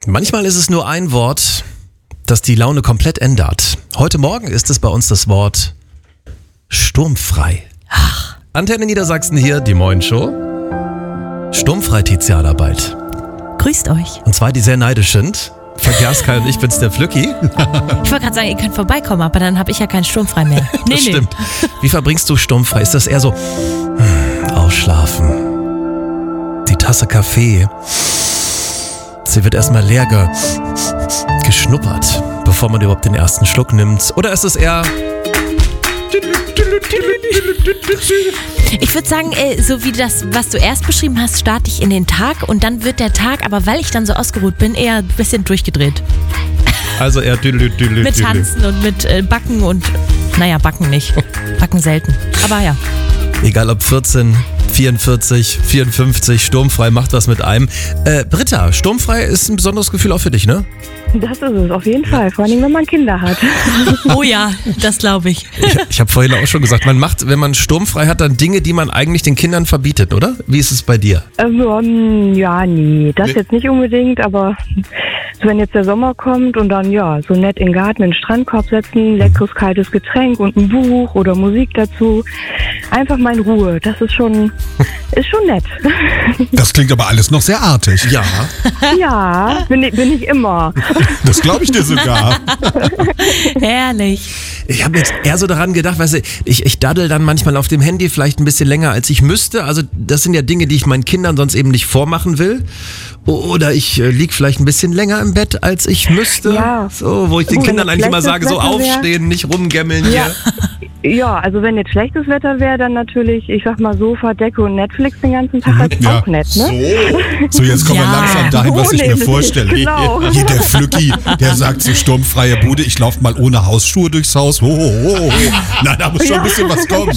Manchmal ist es nur ein Wort, das die Laune komplett ändert. Heute Morgen ist es bei uns das Wort sturmfrei. Ach. Antenne Niedersachsen hier, die Morgenshow. Sturmfrei Tizianarbeit. Grüßt euch. Und zwar die sehr neidisch sind. Verkehrskai und ich bin's, der Flücki. Ich wollte gerade sagen, ihr könnt vorbeikommen, aber dann habe ich ja keinen sturmfrei mehr. Das stimmt. Wie verbringst du sturmfrei? Ist das eher so ausschlafen? Die Tasse Kaffee. Sie wird erstmal leer geschnuppert, bevor man überhaupt den ersten Schluck nimmt. Oder ist es eher... Ich würde sagen, so wie das, was du erst beschrieben hast, starte ich in den Tag und dann wird der Tag, aber weil ich dann so ausgeruht bin, eher ein bisschen durchgedreht. Also eher mit Tanzen und mit Backen und, naja, Backen nicht. Backen selten. Aber ja. Egal ob 14, 44, 54, sturmfrei macht was mit einem. Britta, sturmfrei ist ein besonderes Gefühl auch für dich, ne? Das ist es, auf jeden Fall. Vor allem, wenn man Kinder hat. Oh ja, das glaube ich. Ich habe vorhin auch schon gesagt, man macht, wenn man sturmfrei hat, dann Dinge, die man eigentlich den Kindern verbietet, oder? Wie ist es bei dir? Ja, nee, das jetzt nicht unbedingt, aber so, wenn jetzt der Sommer kommt und dann, ja, so nett in den Garten, in den Strandkorb setzen, leckeres, kaltes Getränk und ein Buch oder Musik dazu. Einfach mal in Ruhe, das ist schon nett. Das klingt aber alles noch sehr artig. Ja. Ja, bin ich immer. Das glaube ich dir sogar. Herrlich. Ich habe jetzt eher so daran gedacht, weißt du, ich daddel dann manchmal auf dem Handy vielleicht ein bisschen länger, als ich müsste. Also das sind ja Dinge, die ich meinen Kindern sonst eben nicht vormachen will. Oder ich lieg vielleicht ein bisschen länger im Bett, als ich müsste. Ja. So, wo ich den Kindern eigentlich immer sage, so aufstehen, nicht rumgammeln hier. Ja, also wenn jetzt schlechtes Wetter wäre, dann natürlich, ich sag mal Sofa, Decke und Netflix den ganzen Tag ist auch nett, ne? So jetzt kommen wir langsam dahin, was ich mir vorstelle. Genau. Hier der Flücki, der sagt so sturmfreie Bude, ich laufe mal ohne Hausschuhe durchs Haus. Na, da muss schon ein bisschen was kommen.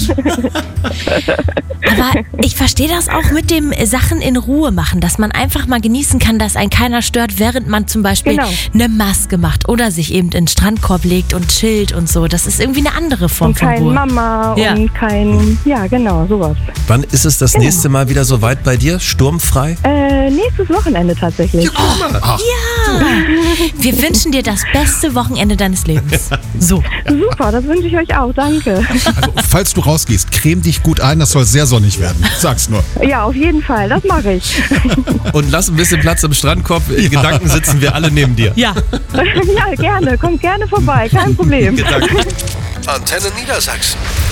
Aber ich verstehe das auch mit dem Sachen in Ruhe machen, dass man einfach mal genießen kann, dass einen keiner stört, während man zum Beispiel eine Maske macht oder sich eben in den Strandkorb legt und chillt und so. Das ist irgendwie eine andere Form von Ruhe. Kein Mama und kein, ja genau, sowas. Wann ist es das nächste Mal wieder so weit bei dir? Sturmfrei? Nächstes Wochenende tatsächlich. Ja! Wir wünschen dir das beste Wochenende deines Lebens. So. Super, das wünsche ich euch auch, danke. Also, falls du rausgehst, creme dich gut ein, das soll sehr sonnig werden. Sag's nur. Ja, auf jeden Fall, das mache ich. Und lass ein bisschen Platz im Strandkorb. In Gedanken sitzen wir alle neben dir. Ja. Ja, gerne. Kommt gerne vorbei. Kein Problem. Gedanken. Antenne Niedersachsen.